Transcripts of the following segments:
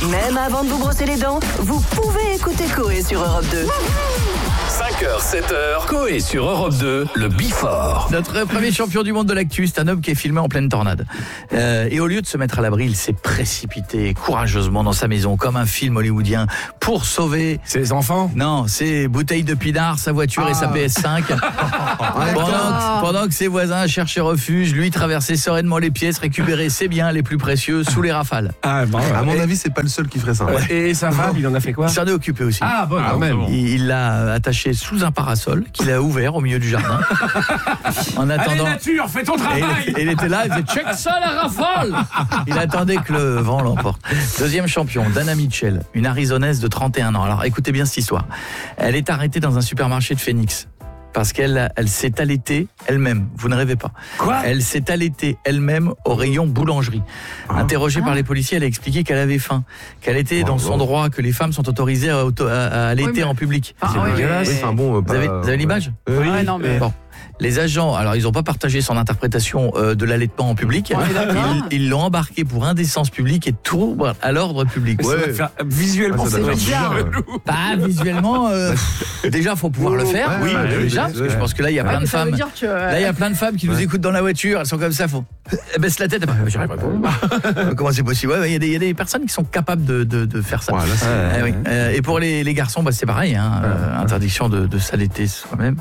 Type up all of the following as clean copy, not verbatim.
Même avant de vous brosser les dents, vous pouvez écouter Coé sur Europe 2. 5h, 7h, Coé sur Europe 2, le Before. Notre premier champion du monde de l'actu, c'est un homme qui est filmé en pleine tornade. Et au lieu de se mettre à l'abri, il s'est précipité courageusement dans sa maison, comme un film hollywoodien, pour sauver... Ses enfants ? Non, ses bouteilles de pinard, sa voiture et sa PS5. pendant que ses voisins cherchaient refuge, lui traversait sereinement les pièces, récupérait ses biens les plus précieux sous les rafales. Ah, bon, À mon avis, c'est pas le seul qui ferait ça. Et sa femme, il en a fait quoi ? Il s'en est occupé aussi. Ah, bon, quand même. Il l'a attaché sous un parasol qu'il a ouvert au milieu du jardin. En attendant. Allez, nature, fais ton Et travail. il était là, il faisait check ça la rafale. Il attendait que le vent l'emporte. Deuxième champion, Dana Mitchell, une Arizonaise de 31 ans. Alors écoutez bien cette histoire. Elle est arrêtée dans un supermarché de Phoenix. Parce qu'elle s'est allaitée elle-même. Vous ne rêvez pas. Quoi ? Elle s'est allaitée elle-même au rayon boulangerie. Interrogée par les policiers, elle a expliqué qu'elle avait faim, qu'elle était dans son droit, que les femmes sont autorisées à allaiter en public. C'est dégueulasse. Oui, enfin bon, Vous avez l'image ? Oui. non, mais... Bon. Les agents, alors ils n'ont pas partagé son interprétation de l'allaitement en public. Ils l'ont embarqué pour indécence publique et trouble à l'ordre public. Ouais. Visuellement, ça doit c'est faire bien. Bah, visuellement, déjà faut pouvoir le faire. Ouais, ouais, déjà, ouais, parce que je pense que là il y a plein de Ça veut femmes. dire que... Là il y a plein de femmes qui nous écoutent dans la voiture. Elles sont comme ça, elles baissent la tête. J'y arrive pas. Comment c'est possible ? Ouais, il y a des personnes qui sont capables de faire ça. Ouais, là, c'est- Oui. Et pour les garçons, bah, c'est pareil. Interdiction de s'allaiter soi-même.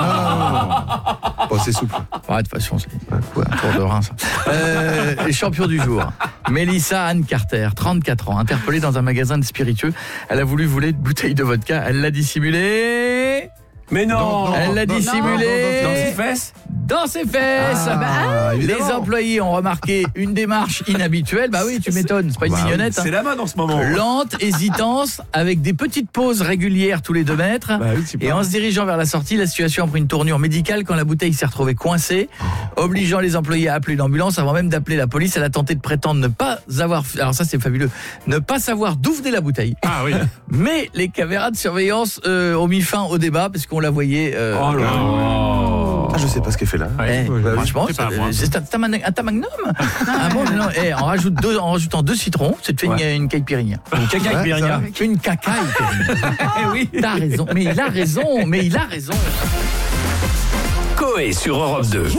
Oh, c'est souple. Ouais, de toute façon, c'est un tour de rein, ça. Les champions du jour. Mélissa Anne Carter, 34 ans, interpellée dans un magasin de spiritueux. Elle a voulu voler une bouteille de vodka. Elle l'a dissimulée. Mais non, Elle l'a dissimulée. Dans ses fesses. Dans ses fesses. Les évidemment. employés ont remarqué une démarche inhabituelle. Bah oui, tu m'étonnes, c'est pas une mignonnette. C'est la mode en ce moment. Lente, hésitante, avec des petites pauses régulières tous les 2 mètres. Bah oui, c'est Et pas- en se dirigeant vers la sortie, la situation a pris une tournure médicale quand la bouteille s'est retrouvée coincée, obligeant les employés à appeler une ambulance avant même d'appeler la police. Elle a tenté de prétendre ne pas avoir, alors ça c'est fabuleux, ne pas savoir d'où venait la bouteille. Ah oui. Mais les caméras de surveillance ont mis fin au débat parce qu'on la voyait. Oh là là. Ah, je sais pas ce qu'elle fait là. Franchement, c'est un tamagnum. Bon, non, en rajoutant 2 citrons, c'est de fait une caipirinha. Une cacaille Pyrénéen. Une cacaille. Eh oui. T'as raison, mais il a raison. Coé sur Europe 2.